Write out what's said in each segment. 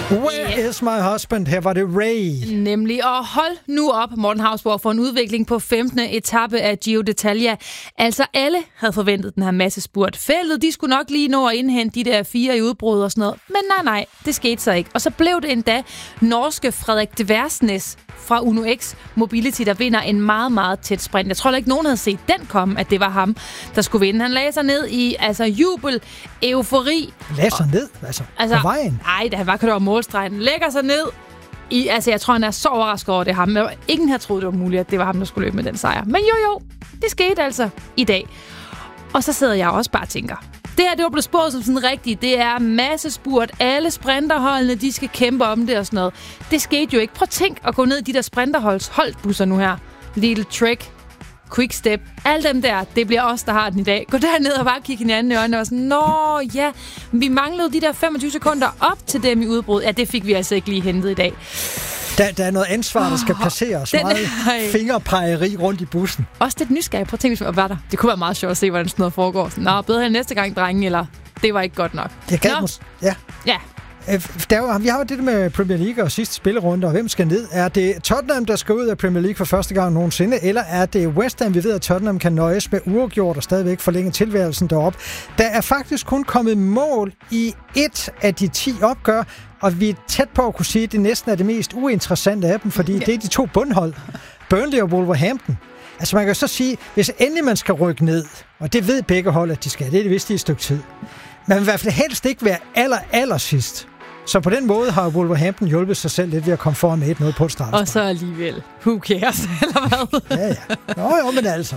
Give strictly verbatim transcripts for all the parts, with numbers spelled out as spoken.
Where is my husband? Her var det Ray. Nemlig, og hold nu op, Morten Hausborg, for en udvikling på femtende etape af Giro d'Italia. Altså alle havde forventet den her masse spurt. Feltet, de skulle nok lige nå at indhente de der fire i udbrud og sådan noget. Men nej, nej, det skete så ikke. Og så blev det endda norske Frederik Dversnes fra Uno X Mobility, der vinder en meget, meget tæt sprint. Jeg tror ikke, nogen havde set den komme, at det var ham, der skulle vinde. Han lagde sig ned i altså jubel, eufori. Lagde sig ned? Altså, altså på vejen? Nej, da han var kørt over målstregen. Lægger sig ned. I, altså, jeg tror, han er så overrasket over det ham. Men ingen havde troet, det var muligt, at det var ham, der skulle løbe med den sejr. Men jo, jo, det skete altså i dag. Og så sidder jeg også bare og tænker, det her, det var blevet spurgt som sådan rigtigt. Det er masse spurt. Alle sprinterholdene, de skal kæmpe om det og sådan noget. Det skete jo ikke. Prøv at tænk at gå ned i de der sprinterholds holdbusser nu her. Little Trek, Quickstep, alle dem der, det bliver os, der har den i dag. Gå derned og bare kigge hinanden i øjnene og sådan, nå ja, vi manglede de der femogtyve sekunder op til dem i udbrud. Ja, det fik vi altså ikke lige hentet i dag. Der, der er noget ansvar, der skal placeres. Oh, meget fingerpegeri rundt i bussen. Også det nysgerrige. Prøv at tænke, hvis man var der. Det kunne være meget sjovt at se, hvordan sådan noget foregår. Nå, bedre end næste gang, drenge, eller det var ikke godt nok. Det kan mås- ja. Ja. Der, vi har jo det med Premier League og sidste spillerunde, og hvem skal ned? Er det Tottenham, der skal ud af Premier League for første gang nogensinde, eller er det West Ham? Vi ved, at Tottenham kan nøjes med uafgjort og stadigvæk forlænge tilværelsen deroppe. Der er faktisk kun kommet mål i et af de ti opgør, og vi er tæt på at kunne sige, at det næsten er det mest uinteressante af dem, fordi ja. det er de to bundhold, Burnley og Wolverhampton. Altså man kan så sige, hvis endelig man skal rykke ned, og det ved begge hold, at de skal, det er det vist i et stykke tid, man vil i hvert fald helst ikke være aller, aller sidst. Så på den måde har Wolverhampton hjulpet sig selv lidt ved at komme foran med et noget på et start. Og så alligevel. Who cares, eller hvad? Ja, ja. Nå jo, men altså.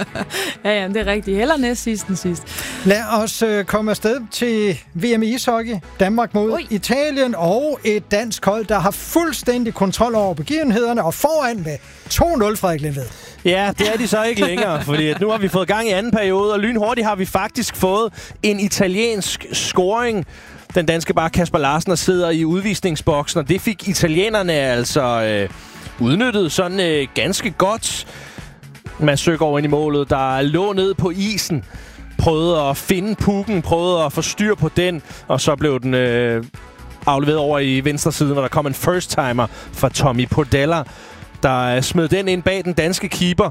ja, ja, det er rigtigt. Heller næst sidst end sidst. Lad os øh, komme afsted til V M i ishockey. Danmark mod Ui. Italien og et dansk hold, der har fuldstændig kontrol over begivenhederne og foran med to nul, Frederik Lindved. Ja, det er de så ikke længere, fordi nu har vi fået gang i anden periode, og lynhurtigt har vi faktisk fået en italiensk scoring. Den danske bare Kasper Larsen, der sidder i udvisningsboksen, og det fik italienerne altså øh, udnyttet sådan øh, ganske godt. Mads Søgaard ind i målet, der lå ned på isen, prøvede at finde pucken, prøvede at få styr på den, og så blev den øh, afleveret over i venstre side, når der kom en first-timer fra Tommy Podella, der smed den ind bag den danske keeper.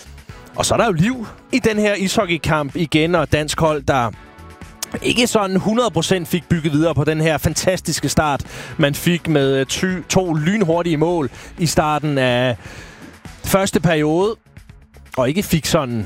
Og så er der jo liv i den her ishockeykamp igen, og dansk hold, der ikke sådan hundrede procent fik bygget videre på den her fantastiske start, man fik med ty- to lynhurtige mål i starten af første periode, og ikke fik sådan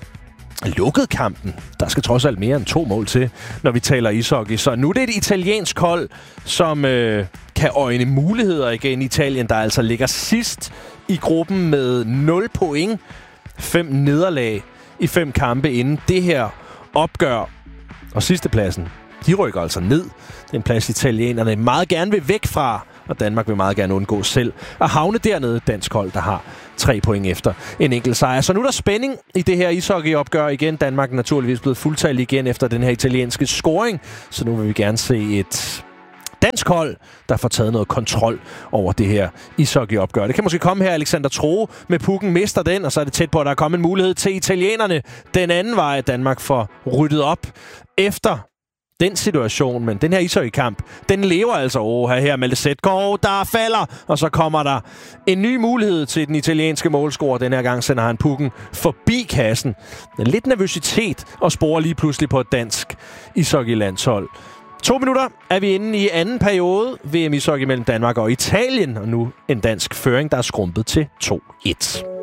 lukket kampen. Der skal trods alt mere end to mål til, når vi taler ishockey. Så nu er det et italiensk hold, som øh, kan øjne muligheder igen. Italien, der altså ligger sidst i gruppen med nul point. Fem nederlag i fem kampe inden det her opgør. Og sidstepladsen, de rykker altså ned. Det er en plads, italienerne meget gerne vil væk fra, og Danmark vil meget gerne undgå selv at havne dernede. Dansk hold, der har tre point efter en enkelt sejr. Så nu er der spænding i det her ishockeyopgør igen. Danmark er naturligvis blevet fuldtallig igen efter den her italienske scoring. Så nu vil vi gerne se et dansk hold, der får taget noget kontrol over det her ishockeyopgør. Det kan måske komme her, Alexander Troe med pukken, mister den, og så er det tæt på, at der er kommet en mulighed til italienerne. Den anden vej, at Danmark får ryddet op efter den situation, men den her ishockeykamp, den lever altså over her, her med Lesetko, der falder, og så kommer der en ny mulighed til den italienske målscorer. Den her gang sender han pukken forbi kassen. Lidt nervøsitet og sporer lige pludselig på et dansk ishockeylandshold. To minutter er vi inde i anden periode. V M ishockey mellem Danmark og Italien, og nu en dansk føring, der er skrumpet til to et.